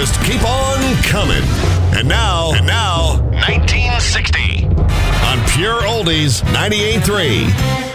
just keep on coming. And now, 1960 on Pure Oldies 98.3.